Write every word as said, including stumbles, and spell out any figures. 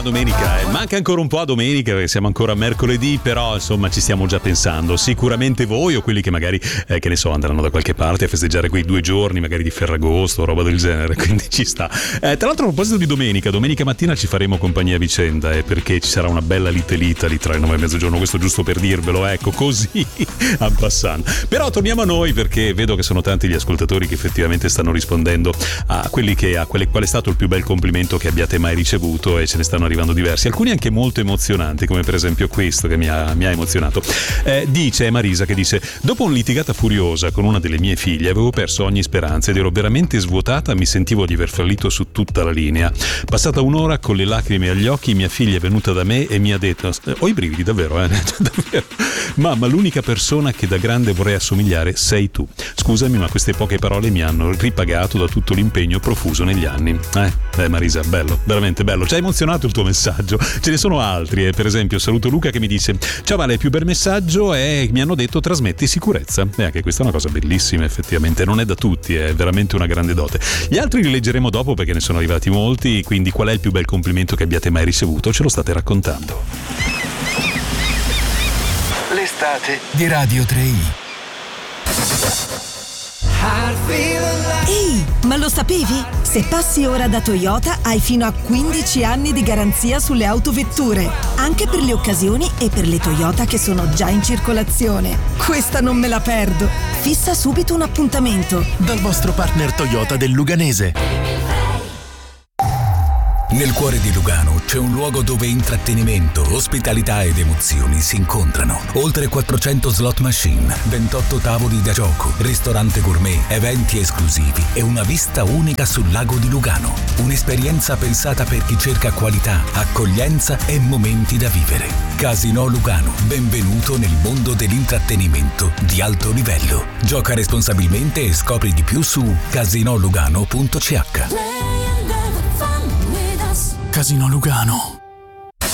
domenica, eh. manca ancora un po' a domenica perché siamo ancora a mercoledì, però insomma ci stiamo già pensando. Sicuramente voi o quelli che magari, eh, che ne so, andranno da qualche parte a festeggiare quei due giorni magari di Ferragosto o roba del genere, quindi ci sta. Eh, tra l'altro, a proposito di domenica, domenica mattina ci faremo compagnia a vicenda, eh, perché ci sarà una bella Little Italy tra le nove e mezzogiorno, questo giusto per dirvelo, ecco, così en passant. Però torniamo a noi, perché vedo che sono tanti gli ascoltatori che effettivamente stanno rispondendo a quelli che a quale, qual è stato il più bel complimento che abbiate mai ricevuto, e ce ne stanno arrivando diversi, alcuni anche molto emozionanti, come per esempio questo che mi ha, mi ha emozionato. Eh, dice Marisa che dice: dopo una litigata furiosa con una delle mie figlie avevo perso ogni speranza ed ero veramente svuotata, mi sentivo di aver fallito su tutta la linea. Passata un'ora con le lacrime agli occhi, mia figlia è venuta da me e mi ha detto: ho i brividi davvero, eh? davvero. Mamma, l'unica persona che da grande vorrei assomigliare sei tu. Scusami, ma queste poche parole mi hanno ripagato da tutto l'impegno profuso negli anni. Eh, eh Marisa, bello, veramente bello. Ci ha emozionato il tuo messaggio. Ce ne sono altri, eh. Per esempio saluto Luca che mi dice: ciao Vale, il più bel messaggio è, mi hanno detto, trasmetti sicurezza. E anche questa è una cosa bellissima, effettivamente, non è da tutti, è veramente una grande dote. Gli altri li leggeremo dopo perché ne sono arrivati molti, quindi qual è il più bel complimento che abbiate mai ricevuto? Ce lo state raccontando. L'estate di Radio tre i. Ehi, ma lo sapevi? Se passi ora da Toyota hai fino a quindici anni di garanzia sulle autovetture, anche per le occasioni e per le Toyota che sono già in circolazione. Questa non me la perdo. Fissa subito un appuntamento dal vostro partner Toyota del Luganese. Nel cuore di Lugano c'è un luogo dove intrattenimento, ospitalità ed emozioni si incontrano. Oltre quattrocento slot machine, ventotto tavoli da gioco, ristorante gourmet, eventi esclusivi e una vista unica sul lago di Lugano. Un'esperienza pensata per chi cerca qualità, accoglienza e momenti da vivere. Casino Lugano, benvenuto nel mondo dell'intrattenimento di alto livello. Gioca responsabilmente e scopri di più su casinolugano punto c h. Casino Lugano.